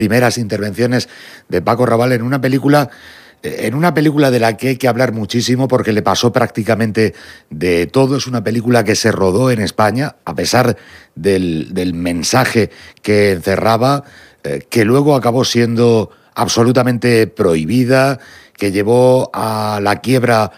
primeras intervenciones de Paco Rabanne en una película de la que hay que hablar muchísimo porque le pasó prácticamente de todo. Es una película que se rodó en España, a pesar del mensaje que encerraba, que luego acabó siendo absolutamente prohibida, que llevó a la quiebra